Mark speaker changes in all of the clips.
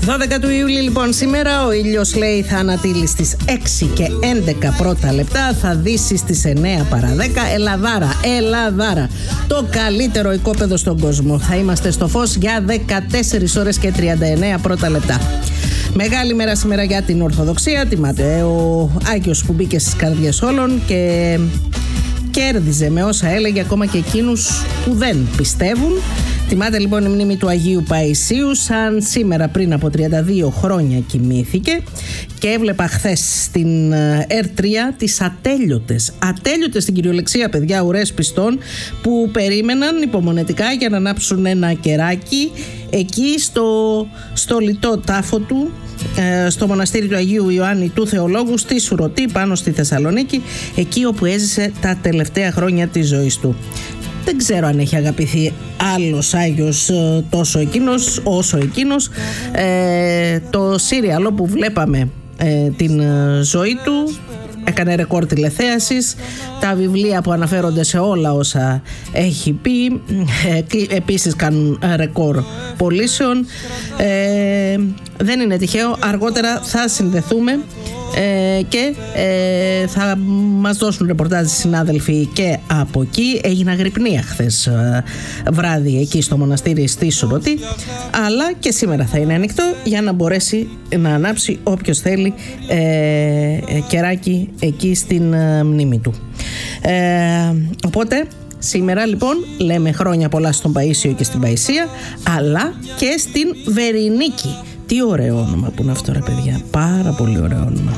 Speaker 1: 12 του Ιούλη λοιπόν σήμερα, ο ήλιος λέει θα ανατείλει στις 6 και 11 πρώτα λεπτά, θα δύσει στις 9 παρά 10. Ελλαδάρα, το καλύτερο οικόπεδο στον κόσμο. Θα είμαστε στο φως για 14 ώρες και 39 πρώτα λεπτά. Μεγάλη μέρα σήμερα για την Ορθοδοξία. Τιμάται ο Άγιος που μπήκε στις καρδιές όλων και κέρδιζε με όσα έλεγε ακόμα και εκείνους που δεν πιστεύουν. Τιμάται λοιπόν η μνήμη του Αγίου Παϊσίου, σαν σήμερα πριν από 32 χρόνια κοιμήθηκε, και έβλεπα χθες στην R3 τις ατέλειωτες στην κυριολεξία, παιδιά, ουρές πιστών που περίμεναν υπομονετικά για να ανάψουν ένα κεράκι εκεί στο λιτό τάφο του, στο μοναστήρι του Αγίου Ιωάννη του Θεολόγου στη Σουρωτή πάνω στη Θεσσαλονίκη, εκεί όπου έζησε τα τελευταία χρόνια της ζωής του. Δεν ξέρω αν έχει αγαπηθεί άλλος Άγιος τόσο εκείνος όσο εκείνος. Το σύριαλο που βλέπαμε την ζωή του έκανε ρεκόρ τηλεθέασης. Τα βιβλία που αναφέρονται σε όλα όσα έχει πει επίσης κάνουν ρεκόρ πωλήσεων. Δεν είναι τυχαίο, αργότερα θα συνδεθούμε και θα μας δώσουν ρεπορτάζ οι συνάδελφοι και από εκεί. Έγινα γρυπνία χθες βράδυ εκεί στο μοναστήρι στη Σουρωτή, αλλά και σήμερα θα είναι ανοιχτό για να μπορέσει να ανάψει όποιος θέλει κεράκι εκεί στην μνήμη του. Οπότε σήμερα λοιπόν λέμε χρόνια πολλά στον Παΐσιο και στην Παϊσία, αλλά και στην Βερηνίκη. Τι ωραίο όνομα που είναι αυτό, ρε παιδιά. Πάρα πολύ ωραίο όνομα.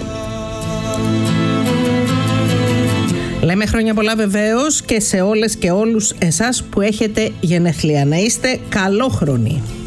Speaker 1: Λέμε χρόνια πολλά βεβαίως και σε όλες και όλους εσάς που έχετε γενέθλια. Να είστε καλόχρονοι.